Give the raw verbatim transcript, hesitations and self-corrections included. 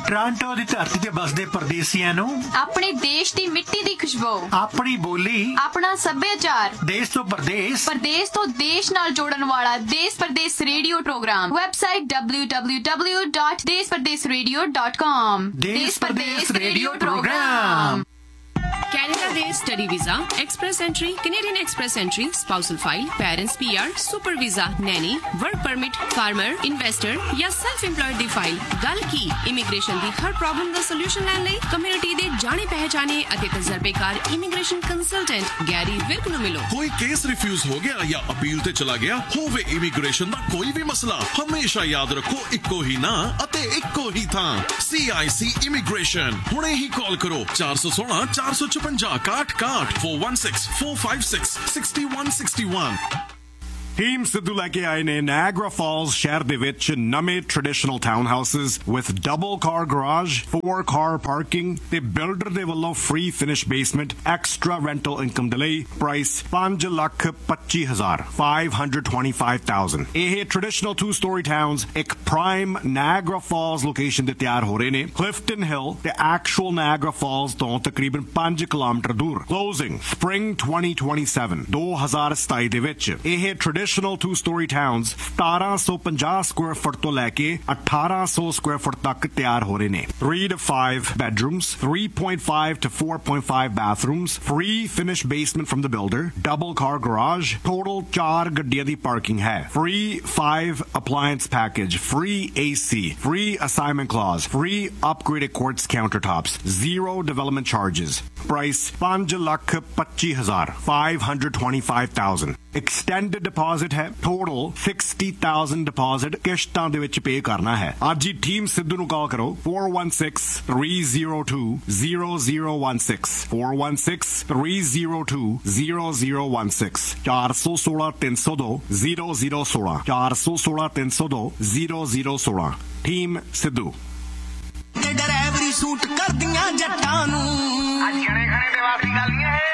Toronto ਦੀ ਧਰਤੀ ਤੇ ਬਸਦੇ ਪਰਦੇਸੀਆਂ ਨੂੰ ਆਪਣੇ ਦੇਸ਼ ਦੀ ਮਿੱਟੀ ਦੀ ਖੁਸ਼ਬੂ, ਆਪਣੀ ਬੋਲੀ, ਆਪਣਾ ਸੱਭਿਆਚਾਰ, ਦੇਸ਼ ਤੋਂ ਪਰਦੇਸ, ਪਰਦੇਸ ਤੋਂ ਦੇਸ਼ ਨਾਲ ਜੋੜਨ ਵਾਲਾ ਦੇਸ਼ ਪਰਦੇਸ radio programme. Website W W W dot ਦੇਸ਼ ਪਰਦੇਸ ਰੇਡੀਓ ਡਾਟ ਕਾਮ। ਦੇਸ਼ ਪਰਦੇਸ ਰੇਡੀਓ ਪ੍ਰੋਗਰਾਮ। Canada ਦੇ study visa, express entry, Canadian express entry, spousal file, parents P R, super visa, Naini, work permit, farmer, investor ਜਾਂ self employed ਦੀ file. ਗੱਲ ਕੀ immigration ਦੀ ਹਰ problem ਦਾ solution ਲੈਣ ਲਈ community ਦੇ ਜਾਣੇ ਪਹਿਚਾਣੇ ਅਤੇ ਤਜਰਬੇਕਾਰ ਇਮੀਗ੍ਰੇਸ਼ਨ ਕੰਸਲਟੈਂਟ ਗੈਰੀ ਵਿਰਕ ਨੂੰ ਮਿਲੋ। ਕੋਈ ਕੇਸ ਰਿਫਿਊਜ਼ ਹੋ ਗਿਆ ਜਾਂ ਅਪੀਲ ਤੇ ਚਲਾ ਗਿਆ ਹੋਵੇ, ਇਮੀਗ੍ਰੇਸ਼ਨ ਦਾ ਕੋਈ ਵੀ ਮਸਲਾ, ਹਮੇਸ਼ਾ ਯਾਦ ਰੱਖੋ ਇੱਕੋ ਹੀ ਨਾਂ ਅਤੇ ਇੱਕੋ ਹੀ ਥਾਂ, ਸੀ ਆਈ ਸੀ ਇਮੀਗ੍ਰੇਸ਼ਨ। ਹੁਣੇ ਹੀ ਕਾਲ ਕਰੋ ਚਾਰ ਸੌ ਸੋਲਾਂ ਚਾਰ ਸੌ छपंजा काट काट four one six four five six six one six one। Team Sidhu ਲੈ ਕੇ ਆਏ ਨੇ ਨਾਇਆਗਰਾ ਫਾਲਸ ਸ਼ਹਿਰ ਦੇ ਵਿੱਚ ਨਵੇਂ traditional town houses with double car garage, four car parking ਤੇ ਬਿਲਡਰ ਦੇ ਵੱਲੋਂ free finish basement, extra rental income ਦੇ ਲਈ ਪ੍ਰਾਈਸ ਪੰਜ ਲੱਖ ਪੱਚੀ ਹਜ਼ਾਰ five hundred twenty-five thousand। ਇਹ ਟ੍ਰੈਡੀਸ਼ਨਲ ਟੂ ਸਟੋਰੀ ਟਾਊਨਸ ਇੱਕ ਪ੍ਰਾਈਮ ਨਾਇਆਗਰਾ ਫਾਲਸ ਲੋਕੇਸ਼ਨ ਤੇ ਤਿਆਰ ਹੋ ਰਹੇ ਨੇ। ਕਲਿਫਟਨ ਹਿਲ ਤੇ ਐਕਚੁਅਲ ਨਾਇਆਗਰਾ ਫਾਲਸ ਤੋਂ ਤਕਰੀਬਨ ਪੰਜ ਕਿਲੋਮੀਟਰ ਦੂਰ। ਕਲੋਜ਼ਿੰਗ ਸਪ੍ਰਿੰਗ twenty twenty-seven ਦੋ ਹਜ਼ਾਰ ਸਤਾਈ ਦੇ ਵਿੱਚ। ਇਹ Traditional two-story towns ਸਤਾਰਾਂ ਸੌ ਪੰਜਾਹ ਸਕੁਆਇਰ ਫੁੱਟ ਤੋਂ ਲੈ ਕੇ ਅਠਾਰਾਂ ਸੌ ਸਕੁਆਇਰ ਫੁੱਟ ਤੱਕ ਤਿਆਰ ਹੋ ਰਹੇ ਨੇ। three to five bedrooms, three point five to four point five bathrooms, free finished basement from the builder, double car garage, total ਚਾਰ ਗੱਡੀਆਂ ਦੀ parking ਹੈ। Free five appliance package, free A C, free assignment clause, free upgraded quartz countertops, zero development charges. Price ਪੰਜ ਲੱਖ ਪੱਚੀ ਹਜ਼ਾਰ five hundred twenty-five thousand। Extended deposit ਹੈ। Total sixty thousand deposit ਕਿਸ਼ਤਾਂ ਦੇ ਵਿੱਚ ਪੇ ਕਰਨਾ ਹੈ। ਅੱਜ ਹੀ ਟੀਮ ਸਿੱਧੂ ਨੂੰ ਕਾਲ ਕਰੋ four one six three zero two zero zero one six four one six three zero two zero zero one six ਚਾਰ ਸੌ ਸੋਲਾਂ ਤਿੰਨ ਸੌ ਦੋ zero zero ਸੋਲਾਂ ਚਾਰ ਸੌ ਸੋਲਾਂ ਤਿੰਨ ਸੌ ਦੋ zero zero ਸੋਲਾਂ। ਟੀਮ ਸਿੱਧੂ। ਡਰਾਈਵਰੀ ਸੂਟ ਕਰਦੀਆਂ ਜੱਟਾਂ ਨੂੰ, ਅੱਜ ਜਣੇ ਖਣੇ ਦੇ ਵਾਸੀ ਗਾਲੀਆਂ।